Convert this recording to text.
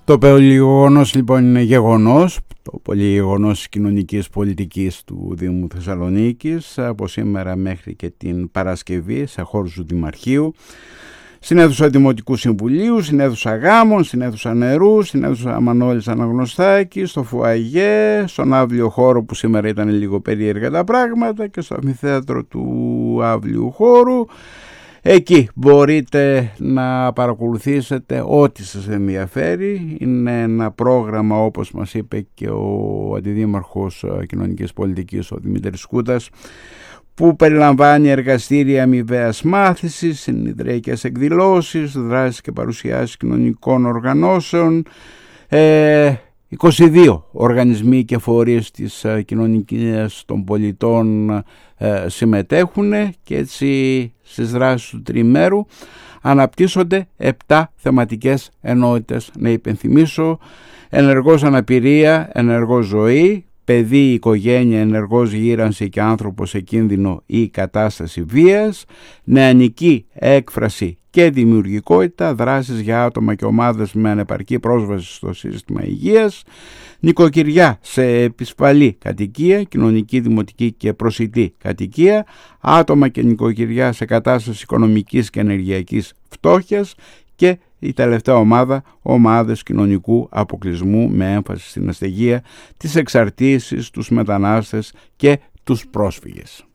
Το πολυγεγονός λοιπόν είναι γεγονός, το πολυγεγονός της κοινωνικής πολιτικής του Δήμου Θεσσαλονίκης από σήμερα μέχρι και την Παρασκευή σε χώρους του Δημαρχείου, στην αίθουσα Δημοτικού Συμβουλίου, στην αίθουσα Γάμων, στην αίθουσα Νερού, στην αίθουσα Μανώλης Αναγνωστάκη, στο φουαγέ, στον αύλιο χώρο που σήμερα ήταν λίγο περίεργα τα πράγματα και στο αμφιθέατρο του αύλιου χώρου. Εκεί μπορείτε να παρακολουθήσετε ό,τι σας ενδιαφέρει. Είναι ένα πρόγραμμα, όπως μας είπε και ο Αντιδήμαρχος Κοινωνικής Πολιτικής, ο Δημήτρης Σκούτας, που περιλαμβάνει εργαστήρια αμοιβαίας μάθησης, συνειδριακές εκδηλώσεις, δράσεις και παρουσιάσεις κοινωνικών οργανώσεων. 22 οργανισμοί και φορείς της κοινωνικής των πολιτών συμμετέχουν και έτσι στις δράσεις του τριημέρου αναπτύσσονται 7 θεματικές ενότητες. Να υπενθυμίσω: ενεργός αναπηρία, ενεργός ζωή, παιδί, οικογένεια, ενεργός γύρανση και άνθρωπος σε κίνδυνο ή κατάσταση βίας, νεανική έκφραση και δημιουργικότητα, δράσεις για άτομα και ομάδες με ανεπαρκή πρόσβαση στο σύστημα υγείας, νοικοκυριά σε επισφαλή κατοικία, κοινωνική, δημοτική και προσιτή κατοικία, άτομα και νοικοκυριά σε κατάσταση οικονομικής και ενεργειακής φτώχειας και η τελευταία ομάδα, ομάδες κοινωνικού αποκλεισμού με έμφαση στην αστεγία, τις εξαρτήσεις, τους μετανάστες και τους πρόσφυγες.